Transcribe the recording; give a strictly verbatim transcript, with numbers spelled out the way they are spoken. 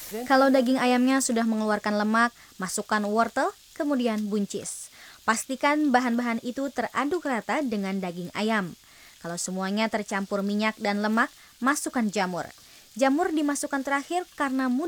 Kalau daging ayamnya sudah mengeluarkan lemak, masukkan wortel, kemudian buncis. Pastikan bahan-bahan itu teraduk rata dengan daging ayam. Kalau semuanya tercampur minyak dan lemak, masukkan jamur. Jamur dimasukkan terakhir karena mudah